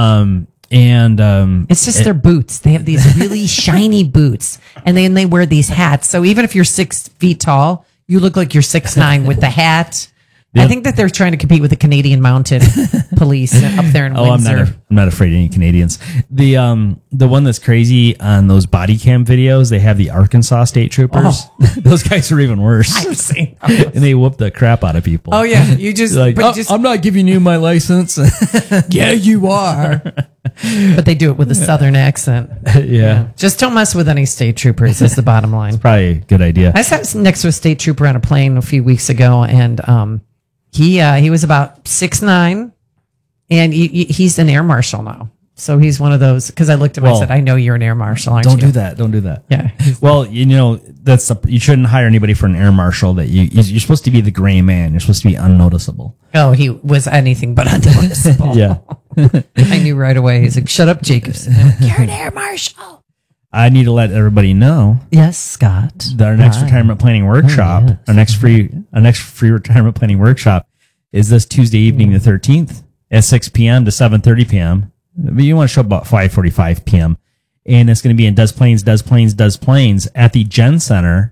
It's just their boots. They have these really shiny boots, and then they wear these hats. So even if you're 6 feet tall, you look like you're 6'9" with the hat. I think that they're trying to compete with the Canadian Mounted Police up there in Windsor. I'm not afraid of any Canadians. The one that's crazy on those body cam videos, they have the Arkansas State Troopers. Oh. Those guys are even worse. I've seen those. And they whoop the crap out of people. Oh yeah, you just I'm not giving you my license. Yeah, you are. But they do it with a Southern accent. Yeah. Just don't mess with any state troopers is the bottom line. It's probably a good idea. I sat next to a state trooper on a plane a few weeks ago, and he was about 6'9", and he's an air marshal now. So he's one of those, because I looked at him and I said, I know you're an air marshal, aren't you? Don't do that. Yeah. Well, you shouldn't hire anybody for an air marshal. That you're supposed to be the gray man. You're supposed to be unnoticeable. Oh, he was anything but unnoticeable. Yeah. I knew right away. He's like, shut up, Jacobson. You're an air marshal. I need to let everybody know. Yes, Scott. Our next retirement planning workshop, our next free retirement planning workshop is this Tuesday evening, the 13th at 6 p.m. to 7:30 p.m. But you want to show up about 5:45 p.m. And it's going to be in Des Plaines at the Gen Center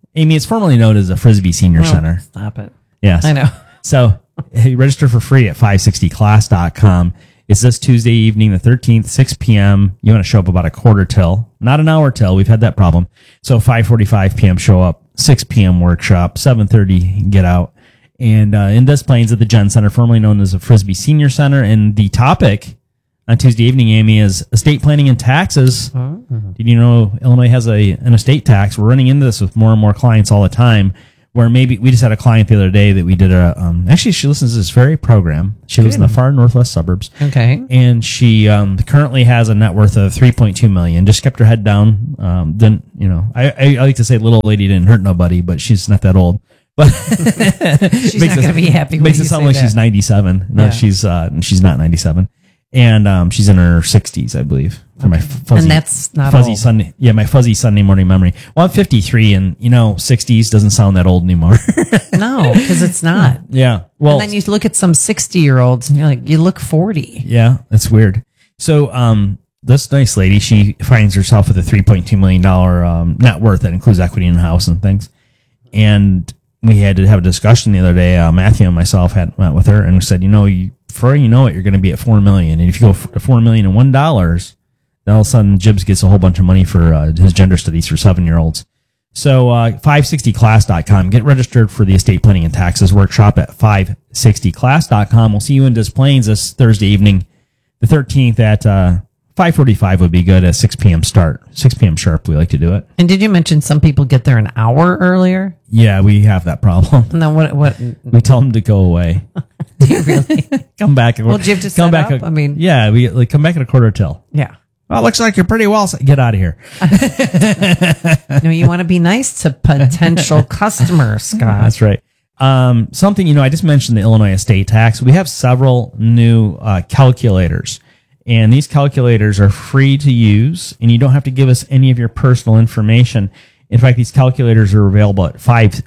Amy, it's formerly known as the Frisbee Senior Center. Stop it. Yes. I know. So hey, register for free at 560class.com. It's this Tuesday evening, the 13th, 6 p.m. You want to show up about a quarter till, not an hour till. We've had that problem. So 5:45 p.m. show up, 6 p.m. workshop, 7:30 get out. And in Des Plaines at the Gen Center, formerly known as the Frisbee Senior Center. And the topic on Tuesday evening, Amy, is estate planning and taxes. Did you know Illinois has an estate tax? We're running into this with more and more clients all the time. Where maybe we just had a client the other day that we did actually she listens to this very program. She lives in the far northwest suburbs. Okay. And she currently has a net worth of $3.2 million. Just kept her head down. Didn't, I like to say little lady didn't hurt nobody, but she's not that old. But she's not going to be happy. Makes it sound like she's 97. No, Yeah. she's not 97. And she's in her 60s, I believe. For my fuzzy, And that's not fuzzy old. Sunday. Yeah, my fuzzy Sunday morning memory. Well, I'm 53, and 60s doesn't sound that old anymore. No, because it's not. Yeah. Well, And then you look at some 60-year-olds and you're like, you look 40. yeah, that's weird. So, this nice lady, she finds herself with a $3.2 million net worth that includes equity in the house and things. And we had to have a discussion the other day. Matthew and myself met with her and we said, before you know it, you're going to be at $4 million. And if you go to $4 million in $1, then all of a sudden Jibs gets a whole bunch of money for his gender studies for 7-year-olds. So 560class.com. Get registered for the estate planning and taxes workshop at 560class.com. We'll see you in Des Plaines this Thursday evening, the 13th at 5:45 would be good at 6 p.m. start. 6 p.m. sharp. We like to do it. And did you mention some people get there an hour earlier? Yeah, we have that problem. And then what? We tell them to go away. Do you really? Come back. Well, do you have to come set back. up? I mean, yeah, we come back at a quarter till. Yeah. Well, it looks like you're pretty well. Get out of here. No, you want to be nice to potential customers, Scott. That's right. Something, I just mentioned the Illinois estate tax. We have several new calculators, and these calculators are free to use, and you don't have to give us any of your personal information. In fact, these calculators are available at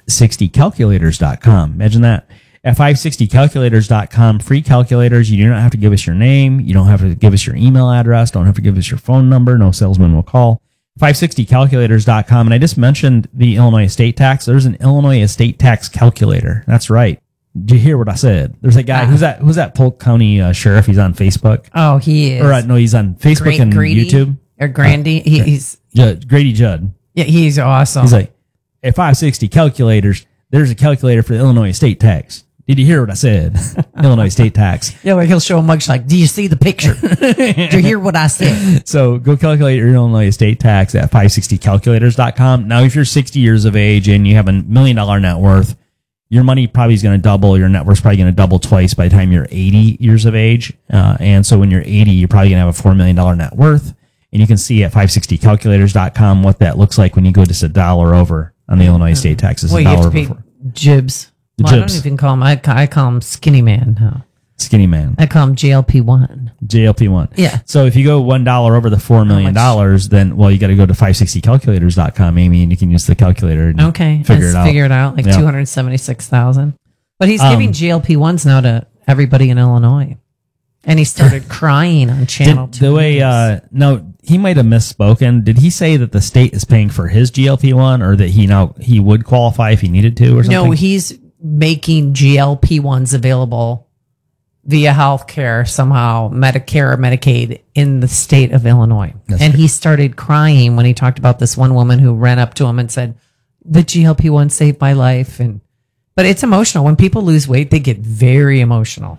560calculators.com. Imagine that. At 560calculators.com, free calculators. You do not have to give us your name. You don't have to give us your email address. Don't have to give us your phone number. No salesman will call. 560calculators.com. And I just mentioned the Illinois estate tax. There's an Illinois estate tax calculator. That's right. Did you hear what I said? There's a guy, who's that Polk County sheriff? He's on Facebook. Oh, he is. Or no, he's on Facebook and Grady, YouTube. Or Grandy. He's Grady Judd. Yeah, he's awesome. He's like, at 560 calculators, there's a calculator for the Illinois estate tax. Did you hear what I said? Illinois state tax. Yeah, like he'll show a mugshot like, do you see the picture? Did you hear what I said? So go calculate your Illinois estate tax at 560calculators.com. Now, if you're 60 years of age and you have $1 million net worth, your money probably is going to double. Your net worth is probably going to double twice by the time you're 80 years of age. And so when you're 80, you're probably going to have a $4 million net worth. And you can see at 560calculators.com what that looks like when you go just $1 over on the Illinois estate taxes. Well, you have to pay Jibs. Well, I don't even call him. I call him Skinny Man. No. Skinny Man. I call him JLP1. JLP1. Yeah. So if you go $1 over the $4 million, then, you got to go to 560calculators.com, Amy, and you can use the calculator and figure it out. Figure it out, like 276,000. But he's giving GLP-1s now to everybody in Illinois. And he started crying on Channel 2. The way, no, he might have misspoken. Did he say that the state is paying for his GLP-1 or that he would qualify if he needed to or something? No, he's making GLP-1s available via healthcare somehow, Medicare or Medicaid in the state of Illinois. He started crying when he talked about this one woman who ran up to him and said, the GLP-1 saved my life. But it's emotional. When people lose weight, they get very emotional.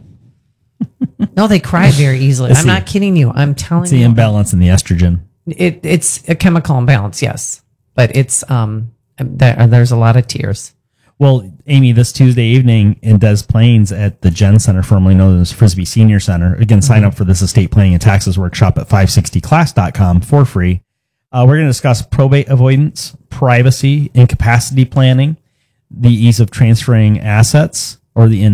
No, they cry very easily. I'm not kidding you. I'm telling you. It's the imbalance in the estrogen. It's a chemical imbalance, yes. But it's there's a lot of tears. Well, Amy, this Tuesday evening in Des Plaines at the Gen Center, formerly known as Frisbee Senior Center, again, sign up for this estate planning and taxes workshop at 560class.com for free. We're going to discuss probate avoidance, privacy, incapacity planning, the ease of transferring assets, or the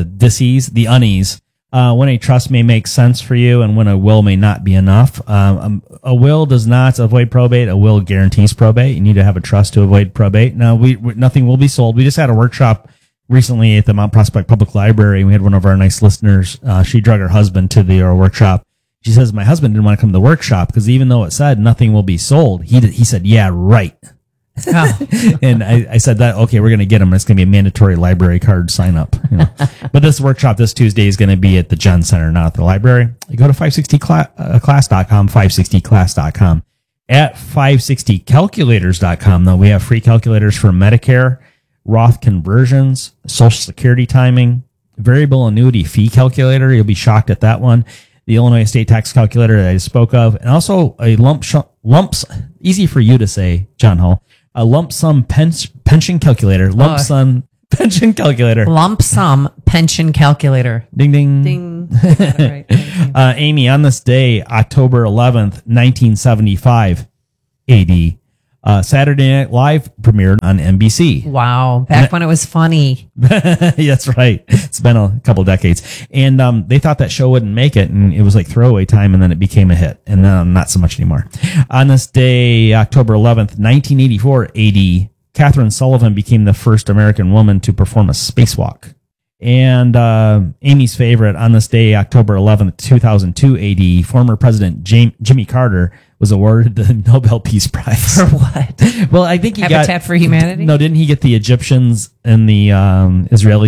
unease. When a trust may make sense for you and when a will may not be enough. A will does not avoid probate. A will guarantees probate. You need to have a trust to avoid probate. Now, nothing will be sold. We just had a workshop recently at the Mount Prospect Public Library. We had one of our nice listeners. She drug her husband to the workshop. She says, my husband didn't want to come to the workshop because even though it said nothing will be sold, he said, yeah, right. And I said that, okay, we're going to get them. It's going to be a mandatory library card sign up. But this workshop this Tuesday is going to be at the Gen Center, not at the library. You go to 560class.com, 560class.com. At 560calculators.com, though, we have free calculators for Medicare, Roth conversions, Social Security timing, variable annuity fee calculator. You'll be shocked at that one. The Illinois estate tax calculator that I spoke of, and also a easy for you to say, John Hall, a lump sum pension calculator, lump sum pension calculator. Lump sum pension calculator. Ding, ding. Ding. Right. Amy, on this day, October 11th, 1975 AD, Saturday Night Live premiered on NBC. Wow. Back when it was funny. That's right. It's been a couple decades. And they thought that show wouldn't make it, and it was like throwaway time, and then it became a hit. And then not so much anymore. On this day, October 11th, 1984 AD, Catherine Sullivan became the first American woman to perform a spacewalk. And Amy's favorite, on this day, October 11th, 2002 AD, former President Jimmy Carter was awarded the Nobel Peace Prize. For what? Well, I think he Habitat for Humanity? No, didn't he get the Egyptians and the Israelis